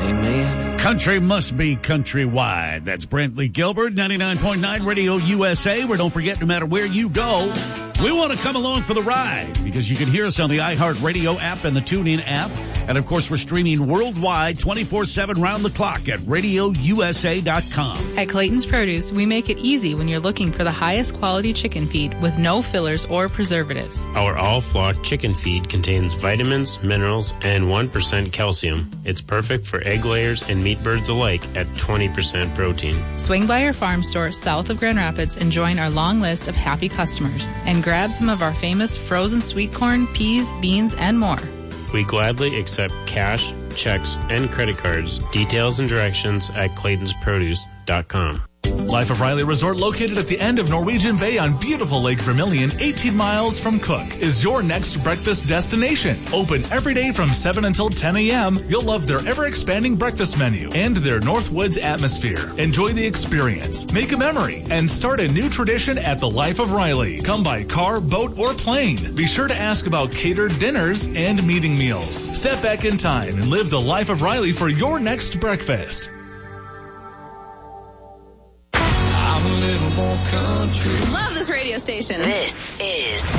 Amen. Country must be countrywide. That's Brantley Gilbert, 99.9 Radio USA, where don't forget, no matter where you go, we want to come along for the ride because you can hear us on the iHeartRadio app and the TuneIn app. And, of course, we're streaming worldwide 24/7 round the clock at RadioUSA.com. At Clayton's Produce, we make it easy when you're looking for the highest quality chicken feed with no fillers or preservatives. Our all-flock chicken feed contains vitamins, minerals, and 1% calcium. It's perfect for egg layers and meat birds alike at 20% protein. Swing by our farm store south of Grand Rapids and join our long list of happy customers. And grab some of our famous frozen sweet corn, peas, beans, and more. We gladly accept cash, checks, and credit cards. Details and directions at Clayton'sProduce.com. Life of Riley Resort, located at the end of Norwegian Bay on beautiful Lake Vermilion, 18 miles from Cook, is your next breakfast destination. Open every day from 7 until 10 a.m. You'll love their ever-expanding breakfast menu and their Northwoods atmosphere. Enjoy the experience, make a memory, and start a new tradition at the Life of Riley. Come by car, boat, or plane. Be sure to ask about catered dinners and meeting meals. Step back in time and live the Life of Riley for your next breakfast. I'm a little more country. Love this radio station. This is